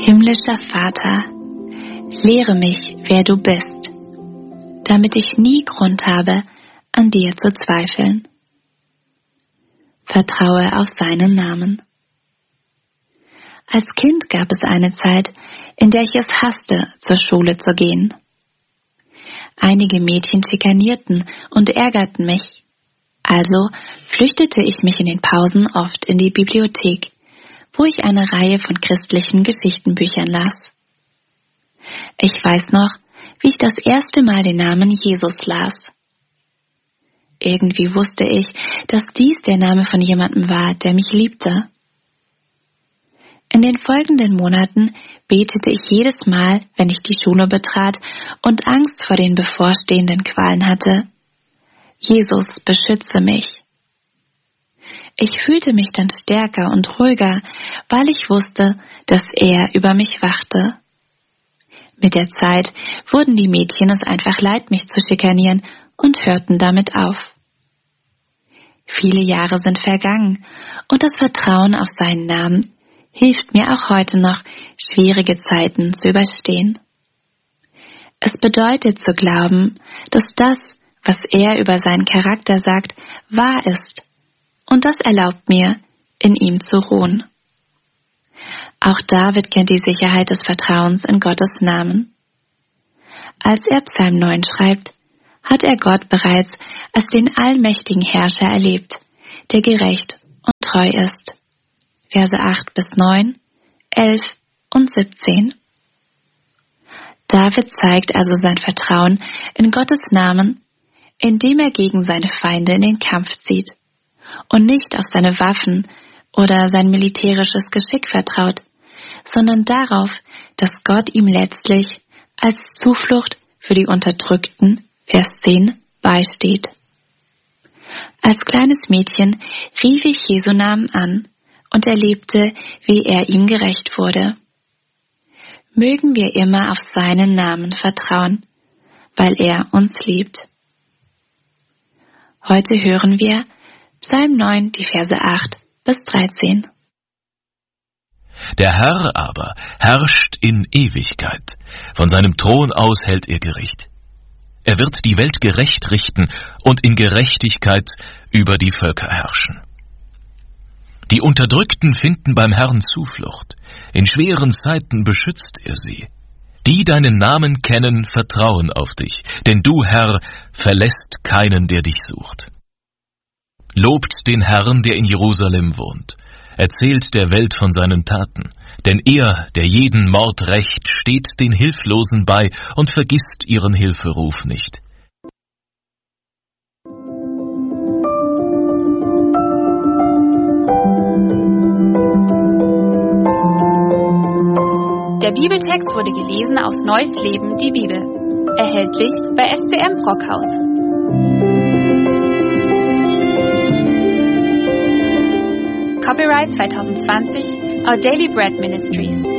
Himmlischer Vater, lehre mich, wer du bist, damit ich nie Grund habe, an dir zu zweifeln. Vertraue auf seinen Namen. Als Kind gab es eine Zeit, in der ich es hasste, zur Schule zu gehen. Einige Mädchen schikanierten und ärgerten mich. Also flüchtete ich mich in den Pausen oft in die Bibliothek, wo ich eine Reihe von christlichen Geschichtenbüchern las. Ich weiß noch, wie ich das erste Mal den Namen Jesus las. Irgendwie wusste ich, dass dies der Name von jemandem war, der mich liebte. In den folgenden Monaten betete ich jedes Mal, wenn ich die Schule betrat und Angst vor den bevorstehenden Qualen hatte: Jesus, beschütze mich. Ich fühlte mich dann stärker und ruhiger, weil ich wusste, dass er über mich wachte. Mit der Zeit wurden die Mädchen es einfach leid, mich zu schikanieren, und hörten damit auf. Viele Jahre sind vergangen und das Vertrauen auf seinen Namen hilft mir auch heute noch, schwierige Zeiten zu überstehen. Es bedeutet zu glauben, dass das, was er über seinen Charakter sagt, wahr ist, und das erlaubt mir, in ihm zu ruhen. Auch David kennt die Sicherheit des Vertrauens in Gottes Namen. Als er Psalm 9 schreibt, hat er Gott bereits als den allmächtigen Herrscher erlebt, der gerecht und treu ist. Verse 8 bis 9, 11 und 17. David zeigt also sein Vertrauen in Gottes Namen, indem er gegen seine Feinde in den Kampf zieht und nicht auf seine Waffen oder sein militärisches Geschick vertraut, sondern darauf, dass Gott ihm letztlich als Zuflucht für die Unterdrückten, Vers 10, beisteht. Als kleines Mädchen rief ich Jesu Namen an und erlebte, wie er ihm gerecht wurde. Mögen wir immer auf seinen Namen vertrauen, weil er uns liebt. Heute hören wir Psalm 9, die Verse 8 bis 13. Der Herr aber herrscht in Ewigkeit. Von seinem Thron aus hält er Gericht. Er wird die Welt gerecht richten und in Gerechtigkeit über die Völker herrschen. Die Unterdrückten finden beim Herrn Zuflucht. In schweren Zeiten beschützt er sie. Die deinen Namen kennen, vertrauen auf dich, denn du, Herr, verlässt keinen, der dich sucht. Lobt den Herrn, der in Jerusalem wohnt. Erzählt der Welt von seinen Taten. Denn er, der jeden Mord rächt, steht den Hilflosen bei und vergisst ihren Hilferuf nicht. Der Bibeltext wurde gelesen aus Neues Leben, die Bibel. Erhältlich bei SCM Brockhaus. Copyright 2020, Our Daily Bread Ministries.